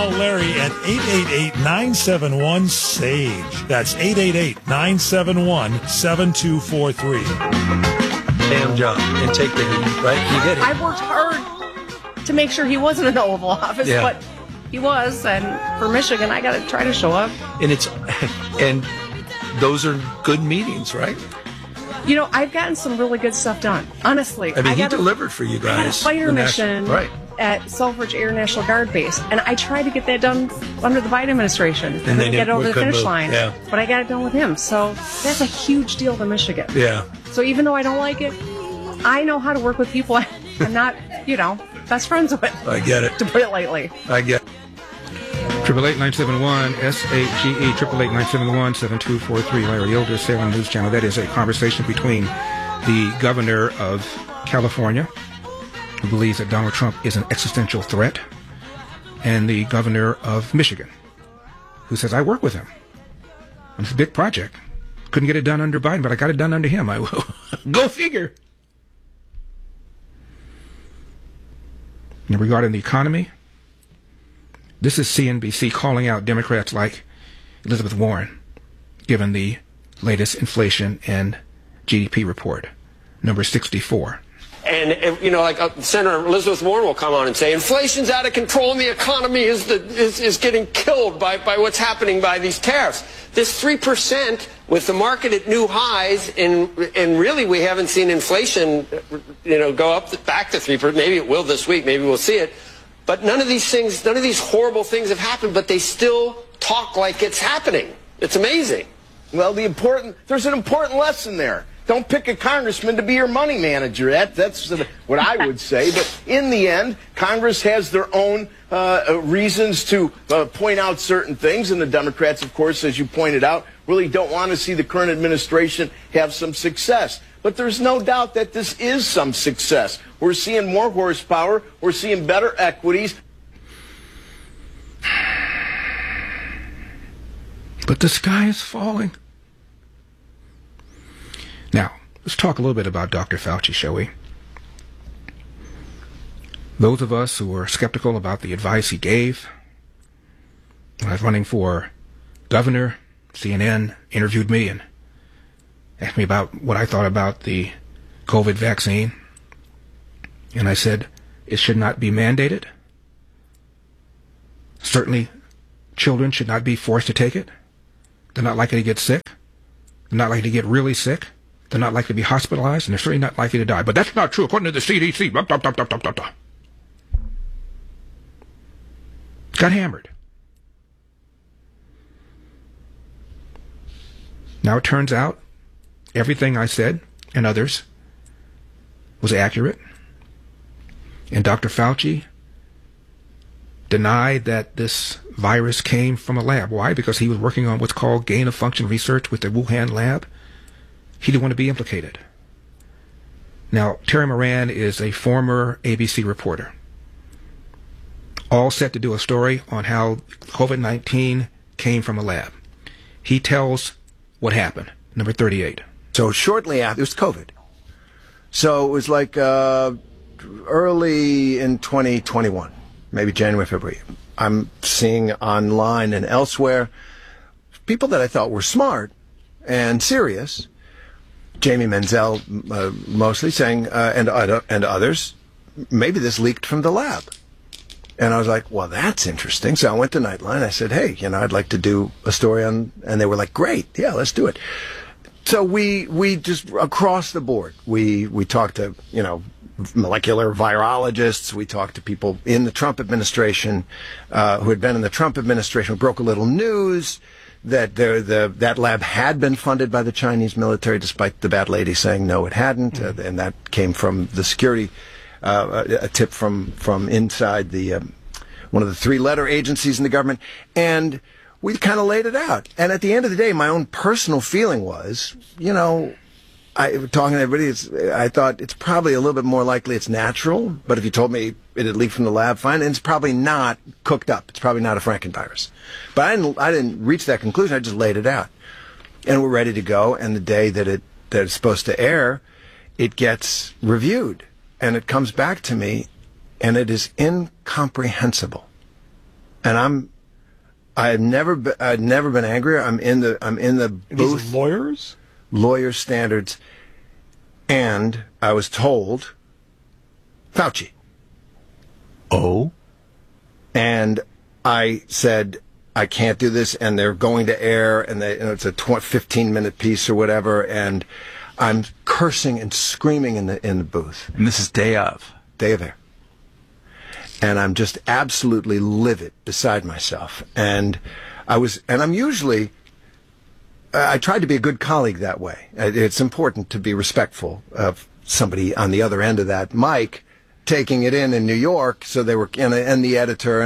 Call Larry at 888-971-SAGE. That's 888-971-7243. Damn job and take the heat, right? You get it. I worked hard to make sure he wasn't in the Oval Office, but he was, and for Michigan, I got to try to show up. And those are good meetings, right? You know, I've gotten some really good stuff done. Honestly, I mean, he delivered for you guys. I had a fighter mission right at Selfridge Air National Guard Base, and I tried to get that done under the Biden administration. And then get it over the finish line. Yeah. But I got it done with him, so that's a huge deal to Michigan. Yeah. So even though I don't like it, I know how to work with people I'm not, best friends with. I get it. To put it lightly. I get it. 888-971-SAGE, 888-971-7243. Larry Elder, Salem News Channel. That is a conversation between the governor of California, who believes that Donald Trump is an existential threat, and the governor of Michigan, who says, I work with him on this big project. Couldn't get it done under Biden, but I got it done under him. I will. Go figure. And regarding the economy, this is CNBC calling out Democrats like Elizabeth Warren, given the latest inflation and GDP report, number 64. And, Senator Elizabeth Warren will come on and say, inflation's out of control and the economy is getting killed by what's happening by these tariffs. This 3% with the market at new highs, and really we haven't seen inflation, go up back to 3%. Maybe it will this week. Maybe we'll see it. But none of these horrible things have happened, but they still talk like it's happening. It's amazing. Well, there's an important lesson there. Don't pick a congressman to be your money manager. That's what I would say. But in the end, Congress has their own reasons to point out certain things. And the Democrats, of course, as you pointed out, really don't want to see the current administration have some success. But there's no doubt that this is some success. We're seeing more horsepower. We're seeing better equities. But the sky is falling. Now, let's talk a little bit about Dr. Fauci, shall we? Those of us who were skeptical about the advice he gave, when I was running for governor, CNN interviewed me and asked me about what I thought about the COVID vaccine. And I said, it should not be mandated. Certainly, children should not be forced to take it. They're not likely to get sick. They're not likely to get really sick. They're not likely to be hospitalized, and they're certainly not likely to die. But that's not true, according to the CDC. Got hammered. Now it turns out everything I said and others was accurate. And Dr. Fauci denied that this virus came from a lab. Why? Because he was working on what's called gain-of-function research with the Wuhan lab. He didn't want to be implicated. Now, Terry Moran is a former ABC reporter, all set to do a story on how COVID-19 came from a lab. He tells what happened. Number 38. So shortly after, it was COVID. So it was like early in 2021, maybe January, February. I'm seeing online and elsewhere people that I thought were smart and serious, Jamie Menzel mostly, saying, and others, maybe this leaked from the lab. And I was like, well, that's interesting. So I went to Nightline. I said, hey, I'd like to do a story on, and they were like, great, yeah, let's do it. So we just across the board, we talked to, molecular virologists. We talked to people in the Trump administration who had been in the Trump administration, who broke a little news that that lab had been funded by the Chinese military, despite the bad lady saying no, it hadn't. And that came from the security, a tip from inside the one of the three-letter agencies in the government. And we kind of laid it out. And at the end of the day, my own personal feeling was, talking to everybody, I thought it's probably a little bit more likely it's natural. But if you told me it had leaked from the lab, fine. And it's probably not cooked up. It's probably not a Frankenvirus. But I didn't reach that conclusion. I just laid it out. And we're ready to go. And the day that it's supposed to air, it gets reviewed. And it comes back to me, and it is incomprehensible And I've never been angrier. I'm in the booth. These lawyers? Lawyer standards. And I was told, Fauci. Oh? And I said, I can't do this, and they're going to air, and it's a 15-minute piece or whatever, and I'm cursing and screaming in the booth. And this is day of air. And I'm just absolutely livid beside myself. And I'm usually, I tried to be a good colleague that way. It's important to be respectful of somebody on the other end of that mic taking it in New York, so they were, and the editor,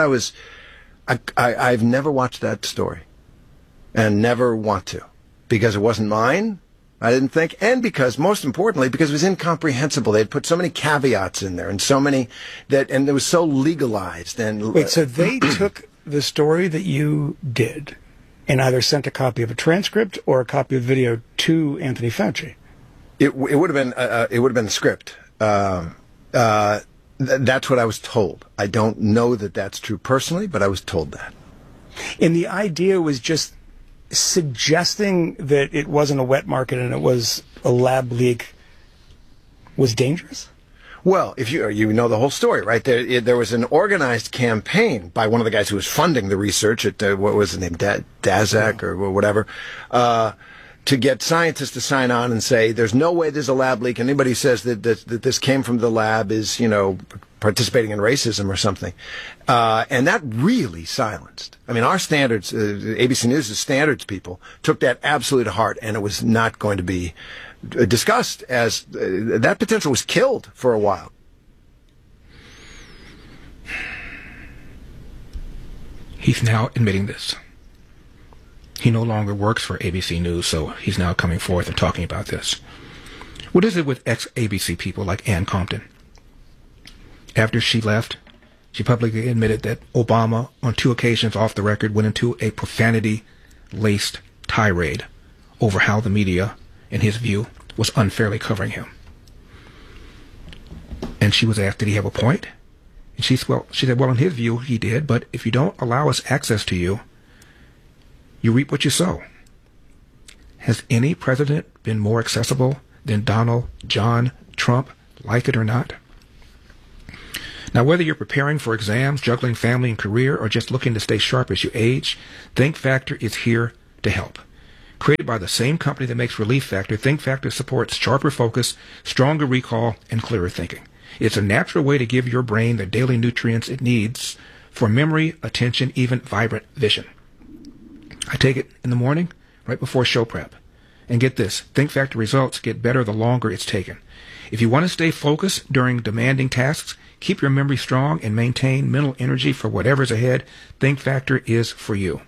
I've never watched that story, and never want to, because it wasn't mine, I didn't think, and because, most importantly, because it was incomprehensible. They had put so many caveats in there, and so many and it was so legalized. And Wait, so they took the story that you did and either sent a copy of a transcript or a copy of video to Anthony Fauci? It would have been the script. That's what I was told. I don't know that that's true personally, but I was told that. And the idea was just suggesting that it wasn't a wet market and it was a lab leak was dangerous? Well, if you know the whole story, right? There was an organized campaign by one of the guys who was funding the research at, what was his name, Daszak or whatever, to get scientists to sign on and say, there's no way there's a lab leak. Anybody who says that this came from the lab is, participating in racism or something. And that really silenced. I mean, our standards, ABC News' standards people took that absolutely to heart, and it was not going to be discussed as that potential was killed for a while. He's now admitting this. He no longer works for ABC News, so he's now coming forth and talking about this. What is it with ex-ABC people like Ann Compton? After she left, she publicly admitted that Obama, on 2 occasions off the record, went into a profanity-laced tirade over how the media, in his view, was unfairly covering him. And she was asked, did he have a point? And she said, well, in his view, he did, but if you don't allow us access to you, you reap what you sow. Has any president been more accessible than Donald John Trump, like it or not? Now, whether you're preparing for exams, juggling family and career, or just looking to stay sharp as you age, Think Factor is here to help. Created by the same company that makes Relief Factor, Think Factor supports sharper focus, stronger recall, and clearer thinking. It's a natural way to give your brain the daily nutrients it needs for memory, attention, even vibrant vision. I take it in the morning, right before show prep. And get this, Think Factor results get better the longer it's taken. If you want to stay focused during demanding tasks, keep your memory strong, and maintain mental energy for whatever's ahead, Think Factor is for you.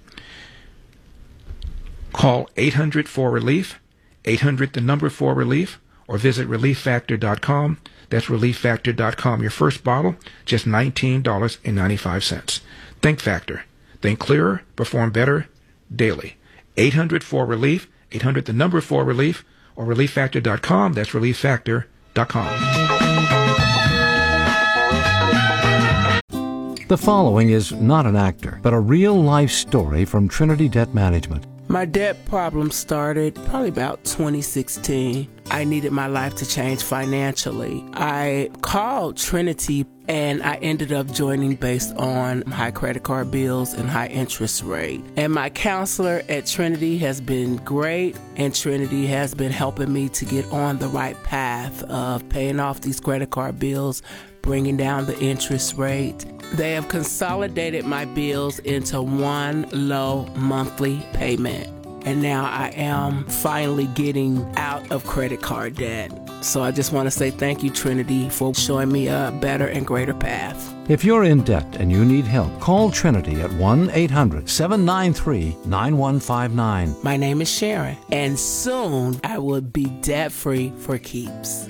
Call 800-4RELIEF, 800-4RELIEF, or visit ReliefFactor.com. That's ReliefFactor.com. Your first bottle, just $19.95. Think Factor. Think clearer, perform better daily. 800-4RELIEF, 800-4RELIEF, or ReliefFactor.com. That's ReliefFactor.com. The following is not an actor, but a real-life story from Trinity Debt Management. My debt problem started probably about 2016. I needed my life to change financially. I called Trinity and I ended up joining based on high credit card bills and high interest rate. And my counselor at Trinity has been great, and Trinity has been helping me to get on the right path of paying off these credit card bills, bringing down the interest rate. They have consolidated my bills into one low monthly payment. And now I am finally getting out of credit card debt. So I just want to say thank you, Trinity, for showing me a better and greater path. If you're in debt and you need help, call Trinity at 1-800-793-9159. My name is Sharon, and soon I will be debt-free for keeps.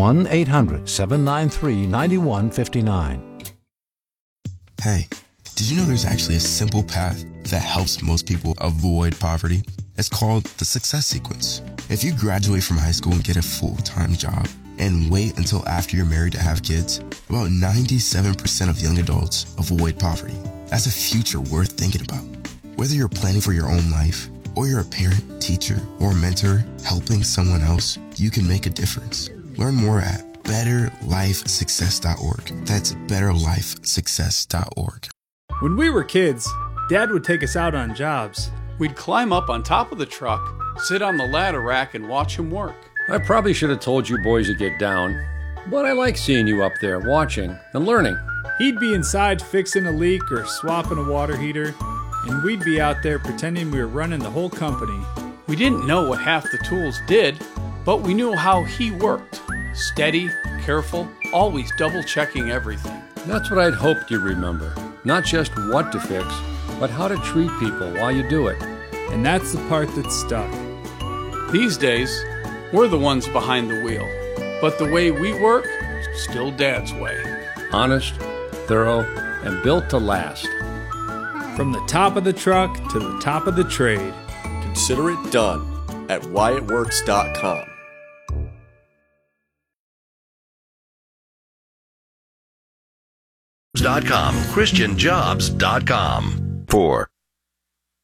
1-800-793-9159. Hey, did you know there's actually a simple path that helps most people avoid poverty? It's called the Success Sequence. If you graduate from high school and get a full-time job, and wait until after you're married to have kids, about 97% of young adults avoid poverty. That's a future worth thinking about. Whether you're planning for your own life, or you're a parent, teacher, or mentor helping someone else, you can make a difference. Learn more at betterlifesuccess.org. That's betterlifesuccess.org. When we were kids, Dad would take us out on jobs. We'd climb up on top of the truck, sit on the ladder rack, and watch him work. I probably should have told you boys to get down, but I like seeing you up there watching and learning. He'd be inside fixing a leak or swapping a water heater, and we'd be out there pretending we were running the whole company. We didn't know what half the tools did, but we knew how he worked. Steady, careful, always double-checking everything. That's what I'd hoped you'd remember. Not just what to fix, but how to treat people while you do it. And that's the part that stuck. These days, we're the ones behind the wheel. But the way we work, still Dad's way. Honest, thorough, and built to last. From the top of the truck to the top of the trade. Consider it done at whyitworks.com. .com, ChristianJobs.com. 4.